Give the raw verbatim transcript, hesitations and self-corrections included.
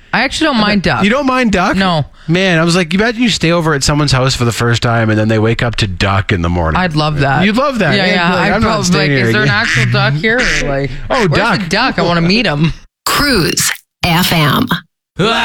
I actually don't mind duck. You don't mind duck? No. Man, I was like, you imagine you stay over at someone's house for the first time and then they wake up to duck in the morning. I'd love that. You'd love that. Yeah, You'd yeah. be like, I'd I'm not probably staying like, here is there an again. actual duck here? Or like, Oh, where's duck. the duck? I want to meet him. Cruise F M.